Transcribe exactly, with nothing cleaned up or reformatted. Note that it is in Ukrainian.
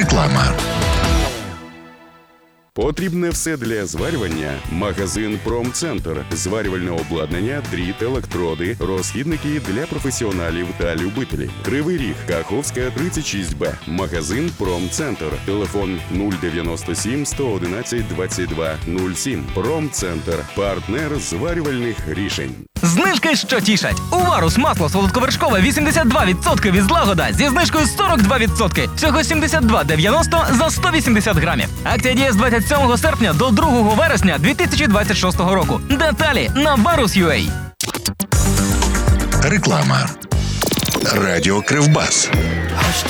Реклама. Потрібне все для зварювання. Магазин «Промцентр». Зварювальне обладнання, дріт, електроди, розхідники для професіоналів та любителів. Кривий Ріг, Каховська, тридцять шість Б. Магазин «Промцентр». Телефон нуль дев'яносто сім сто одинадцять двадцять два нуль сім. «Промцентр». Партнер зварювальних рішень. Знижки, що тішать. Уварус масло солодковершкове вісімдесят два відсотки від Злагода зі знижкою сорок два відсотки. Всього сімдесят два дев'яносто за сто вісімдесят грамів. Акція діє з двадцять сьомого серпня до другого вересня дві тисячі двадцять шостого року. Деталі на варус крапка ю а. Реклама. Радіо Кривбас.